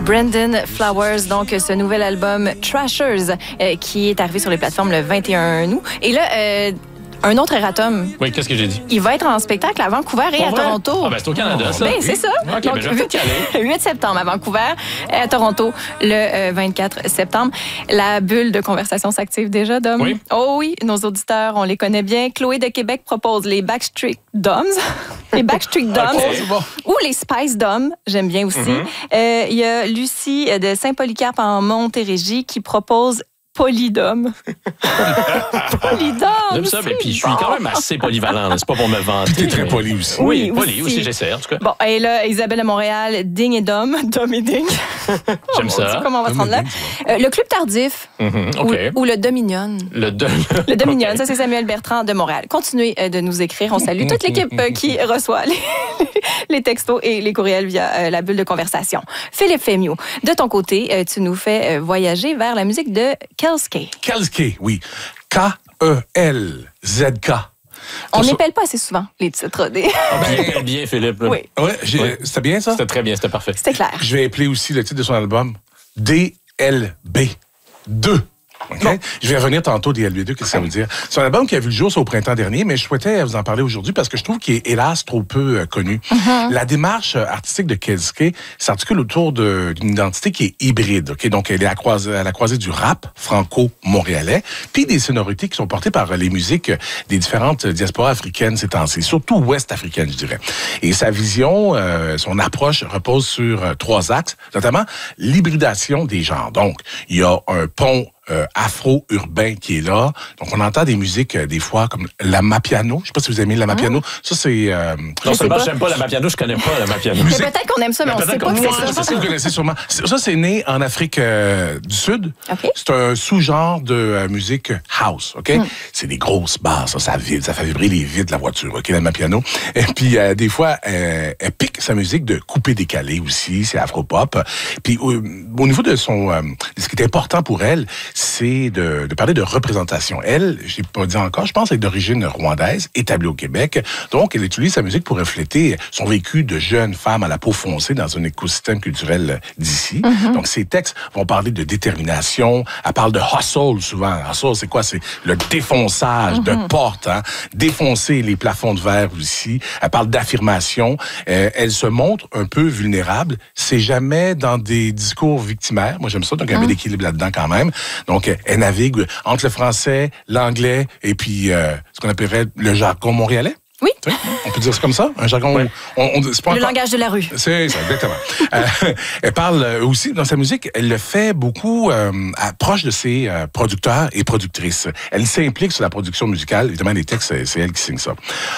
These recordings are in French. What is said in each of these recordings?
Brandon Flowers, donc ce nouvel album Trashers qui est arrivé sur les plateformes le 21 août. Et là, un autre erratum. Oui, qu'est-ce que j'ai dit? Il va être en spectacle à Vancouver et à Toronto. Ah, ben c'est au Canada, ça. Ben, c'est ça. OK, donc, ben je vais peut-être y aller. 8 septembre à Vancouver et à Toronto le 24 septembre. La bulle de conversation s'active déjà, Dom. Oui. Oh oui, nos auditeurs, on les connaît bien. Chloé de Québec propose les Backstreet Doms. Les Backstreet Doms. Ou les Spice Doms, j'aime bien aussi. Il y a Lucie de Saint-Polycarpe en Montérégie qui propose Polydome. Polydome. J'aime ça, mais puis je suis quand même assez polyvalent. Là. C'est pas pour me vanter. Puis t'es très poli aussi. Oui, poli aussi, j'essaie en tout cas. Bon, et là, Isabelle de Montréal, Ding et Dom. Dom et Ding. J'aime ça. Comment on va se rendre là? Le Club Tardif. OK. Ou le Dominion. Le Dominion, ça c'est Samuel Bertrand de Montréal. Continuez de nous écrire. On salue toute l'équipe qui reçoit les textos et les courriels via la bulle de conversation. Philippe Fémiot, de ton côté, tu nous fais voyager vers la musique de Kelske. Kelske, oui. K-E-L-Z-K. On n'épelle pas assez souvent les titres des... Bien, Philippe. Là. Oui. Ouais, c'était bien ça? C'était très bien, c'était parfait. C'était clair. Je vais appeler aussi le titre de son album DLB 2. Okay? Bon. Je vais revenir tantôt DLB2, qu'est-ce que ça veut dire? C'est un album qui a vu le jour au printemps dernier, mais je souhaitais vous en parler aujourd'hui parce que je trouve qu'il est, hélas, trop peu connu. La démarche artistique de Kelske s'articule autour d'une identité qui est hybride. Okay? Donc, elle est à la croisée du rap franco-montréalais, puis des sonorités qui sont portées par les musiques des différentes diasporas africaines ces temps-ci, surtout ouest-africaines, je dirais. Et sa vision, son approche repose sur 3 axes, notamment l'hybridation des genres. Donc, il y a un pont afro-urbain qui est là. Donc, on entend des musiques, des fois, comme l'amapiano. Je sais pas si vous aimez l'amapiano. Ça, c'est... non seulement j'aime pas l'amapiano, je connais pas l'amapiano. Mais peut-être qu'on aime ça, mais on sait pas que c'est ça. C'est ça que vous connaissez sûrement. Ça, c'est né en Afrique du Sud. Okay. C'est un sous-genre de musique house, OK? C'est des grosses basses, ça vibre, ça fait vibrer les vitres de la voiture, OK, l'amapiano. Et puis, des fois, elle pique sa musique de coupé-décalé aussi, c'est afro-pop. Puis, au niveau de ce qui est important pour elle, c'est de parler de représentation. Elle, je l'ai pas dit encore, je pense, elle est d'origine rwandaise, établie au Québec. Donc, elle utilise sa musique pour refléter son vécu de jeune femme à la peau foncée dans un écosystème culturel d'ici. Donc, ses textes vont parler de détermination. Elle parle de hustle souvent. Hustle, c'est quoi? C'est le défonçage de portes, hein? Défoncer les plafonds de verre aussi. Elle parle d'affirmation. Elle se montre un peu vulnérable. C'est jamais dans des discours victimaires. Moi, j'aime ça. Donc, il y a un équilibre là-dedans quand même. Donc, elle navigue entre le français, l'anglais et puis ce qu'on appellerait le jargon montréalais. Oui. On peut dire ça comme ça, un jargon. Oui. C'est pas le langage de la rue. C'est ça, exactement. Elle parle aussi, dans sa musique, elle le fait beaucoup proche de ses producteurs et productrices. Elle s'implique sur la production musicale. Évidemment, les textes, c'est elle qui signe ça.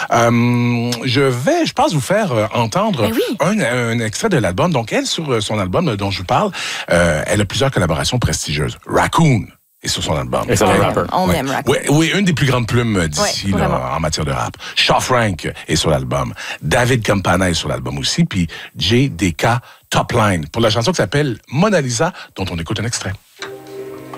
Je pense vous faire entendre un extrait de l'album. Donc, elle, sur son album dont je vous parle, elle a plusieurs collaborations prestigieuses. Raccoon est sur son album. Et c'est un rapper. On aime Raccoon. Oui, une des plus grandes plumes d'ici en matière de rap. Shaw Frank est sur l'album. David Campana est sur l'album aussi. Puis JDK Top Line pour la chanson qui s'appelle Mona Lisa, dont on écoute un extrait.